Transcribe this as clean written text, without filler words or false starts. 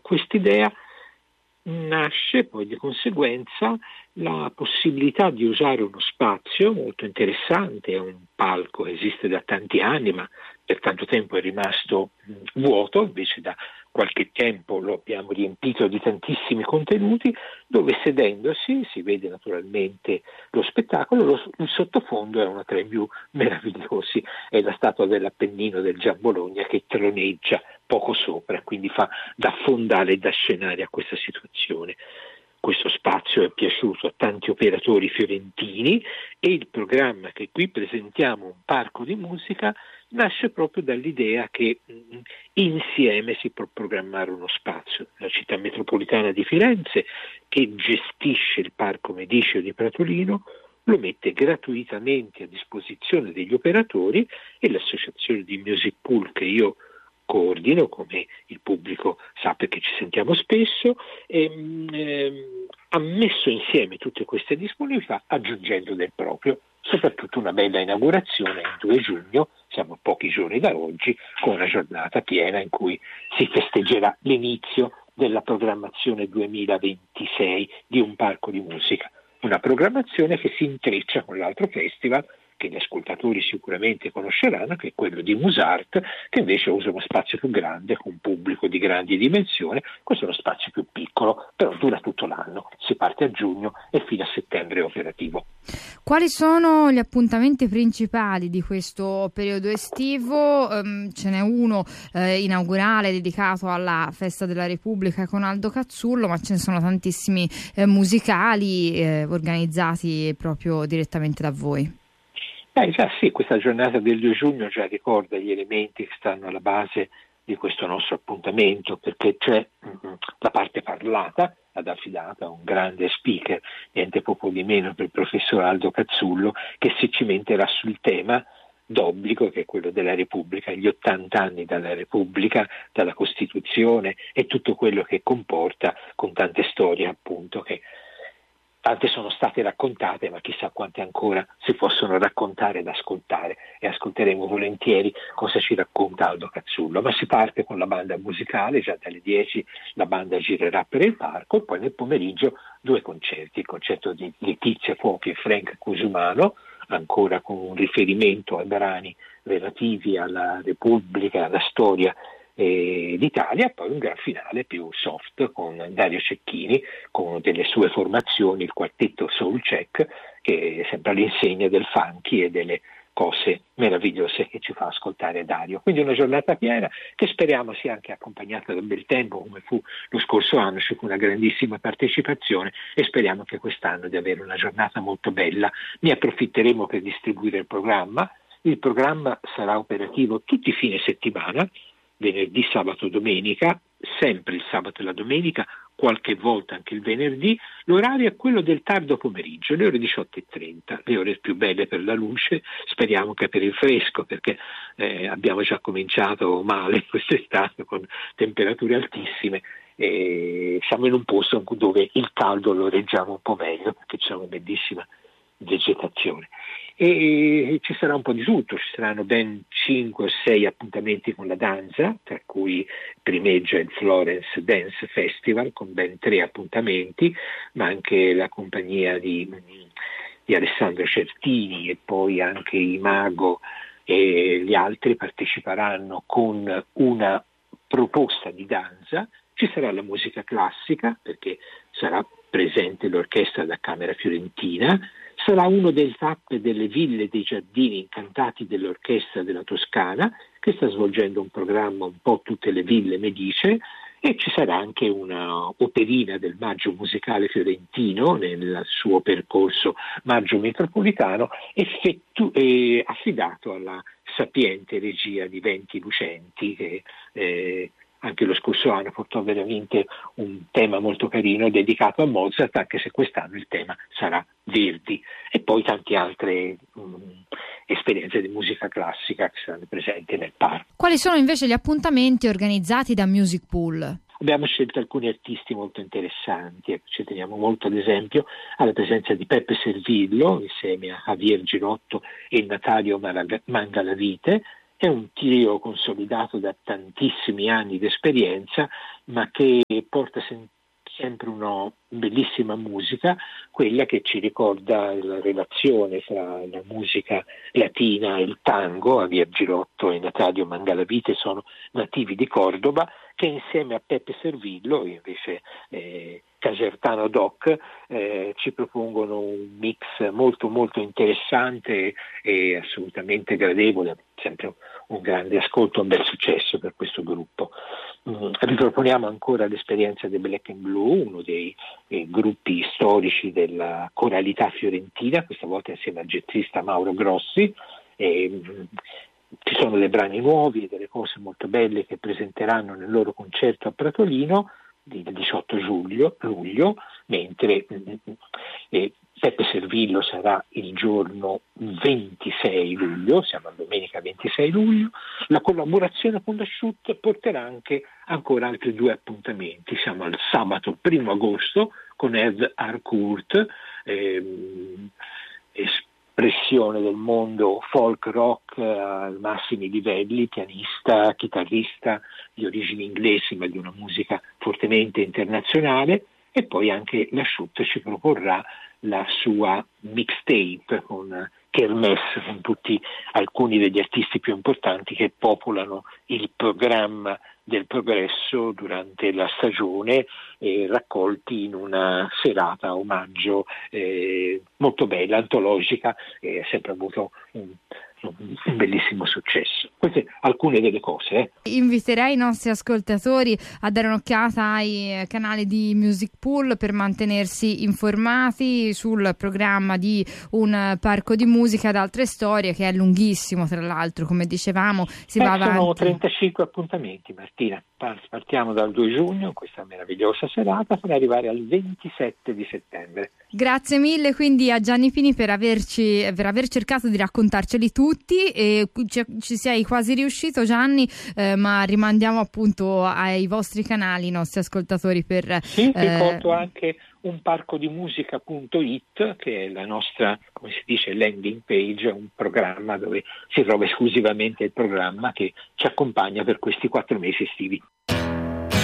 quest'idea nasce poi di conseguenza la possibilità di usare uno spazio molto interessante, è un palco che esiste da tanti anni ma per tanto tempo è rimasto vuoto, invece da qualche tempo lo abbiamo riempito di tantissimi contenuti, dove sedendosi si vede naturalmente lo spettacolo, il sottofondo è uno tra i più meravigliosi, è la statua dell'Appennino del Gian Bologna che troneggia poco sopra, quindi fa da fondale e da scenario a questa situazione. Questo spazio è piaciuto a tanti operatori fiorentini e il programma che qui presentiamo, un parco di musica, nasce proprio dall'idea che insieme si può programmare uno spazio. La città metropolitana di Firenze, che gestisce il Parco Mediceo di Pratolino, lo mette gratuitamente a disposizione degli operatori e l'associazione di Music Pool che io coordino, come il pubblico sa perché ci sentiamo spesso, ha messo insieme tutte queste disponibilità aggiungendo del proprio, soprattutto una bella inaugurazione il 2 giugno, siamo a pochi giorni da oggi, con una giornata piena in cui si festeggerà l'inizio della programmazione 2026 di un parco di musica, una programmazione che si intreccia con l'altro festival che gli ascoltatori sicuramente conosceranno, che è quello di Musart, che invece usa uno spazio più grande, con un pubblico di grandi dimensioni. Questo è uno spazio più piccolo, però dura tutto l'anno, si parte a giugno e fino a settembre è operativo. Quali sono gli appuntamenti principali di questo periodo estivo? Ce n'è uno inaugurale dedicato alla Festa della Repubblica con Aldo Cazzullo, ma ce ne sono tantissimi musicali organizzati proprio direttamente da voi. Già sì, questa giornata del 2 giugno già ricorda gli elementi che stanno alla base di questo nostro appuntamento, perché c'è la parte parlata, affidata a un grande speaker, niente poco di meno per il professor Aldo Cazzullo, che si cimenterà sul tema d'obbligo che è quello della Repubblica, gli 80 anni dalla Repubblica, dalla Costituzione e tutto quello che comporta, con tante storie appunto che tante sono state raccontate, ma chissà quante ancora si possono raccontare ed ascoltare, e ascolteremo volentieri cosa ci racconta Aldo Cazzullo. Ma si parte con la banda musicale, già dalle 10 la banda girerà per il parco, e poi nel pomeriggio 2 concerti, il concerto di Letizia Fuochi e Frank Cusumano, ancora con un riferimento ai brani relativi alla Repubblica, alla storia d'Italia, poi un gran finale più soft con Dario Cecchini, con delle sue formazioni, il quartetto Soul Check, che è sempre all'insegna del funky e delle cose meravigliose che ci fa ascoltare Dario. Quindi una giornata piena che speriamo sia anche accompagnata da un bel tempo, come fu lo scorso anno, ci fu una grandissima partecipazione e speriamo che quest'anno di avere una giornata molto bella. Ne approfitteremo per distribuire il programma. Il programma sarà operativo tutti i fine settimana, venerdì, sabato, domenica, sempre il sabato e la domenica, qualche volta anche il venerdì. L'orario è quello del tardo pomeriggio, le ore 18:30, le ore più belle per la luce, speriamo che per il fresco, perché abbiamo già cominciato male quest'estate con temperature altissime e siamo in un posto dove il caldo lo reggiamo un po' meglio, perché c'è una bellissima vegetazione. E ci sarà un po' di tutto, ci saranno ben 5 o 6 appuntamenti con la danza, tra cui primeggia il Florence Dance Festival con ben 3 appuntamenti, ma anche la compagnia di Alessandro Certini e poi anche i Mago e gli altri parteciperanno con una proposta di danza. Ci sarà la musica classica perché sarà presente l'orchestra da Camera Fiorentina. Sarà uno dei tappe delle ville e dei giardini incantati dell'orchestra della Toscana, che sta svolgendo un programma un po' tutte le ville medicee, e ci sarà anche una operina del Maggio Musicale Fiorentino nel suo percorso Maggio Metropolitano, affidato alla sapiente regia di Venti Lucenti, che anche lo scorso anno portò veramente un tema molto carino dedicato a Mozart, anche se quest'anno il tema sarà Verdi, e poi tante altre esperienze di musica classica che saranno presenti nel parco. Quali sono invece gli appuntamenti organizzati da Music Pool? Abbiamo scelto alcuni artisti molto interessanti, ci teniamo molto ad esempio alla presenza di Peppe Servillo insieme a Javier Girotto e Natalio Mangalavite, È un trio consolidato da tantissimi anni di esperienza, ma che porta sempre una bellissima musica, quella che ci ricorda la relazione fra la musica latina e il tango. Javier Girotto e Natalio Mangalavite sono nativi di Cordoba, che insieme a Peppe Servillo, invece Casertano Doc, ci propongono un mix molto molto interessante e assolutamente gradevole, sempre un grande ascolto, un bel successo per questo gruppo. Riproponiamo ancora l'esperienza dei Black and Blue, uno dei gruppi storici della coralità fiorentina, questa volta insieme al jazzista Mauro Grossi. Ci sono dei brani nuovi e delle cose molto belle che presenteranno nel loro concerto a Pratolino il 18 luglio, mentre Peppe Servillo sarà il giorno 26 luglio, siamo a domenica 26 luglio. La collaborazione con la Shoot porterà anche ancora altri 2 appuntamenti. Siamo al sabato 1 agosto con Ed Harcourt, espressione del mondo folk rock ai massimi livelli, pianista, chitarrista di origini inglesi ma di una musica fortemente internazionale. E poi anche la Shoot ci proporrà la sua mixtape con Kermesse, con alcuni degli artisti più importanti che popolano il programma del Progresso durante la stagione, raccolti in una serata omaggio molto bella, antologica, e ha sempre avuto un bellissimo successo. Queste alcune delle cose. Inviterei i nostri ascoltatori a dare un'occhiata ai canali di Music Pool per mantenersi informati sul programma di Un Parco di Musica ed Altre Storie, che è lunghissimo, tra l'altro, come dicevamo. Sono 35 appuntamenti, Martina. Partiamo dal 2 giugno, questa meravigliosa serata, per arrivare al 27 di settembre. Grazie mille quindi a Gianni Pini per aver cercato di raccontarceli tutti, e ci sei quasi riuscito, Gianni, ma rimandiamo appunto ai vostri canali, i nostri ascoltatori, per... Sì, ricordo anche unparcodimusica.it, che è la nostra, come si dice, landing page, un programma dove si trova esclusivamente il programma che ci accompagna per questi 4 mesi estivi.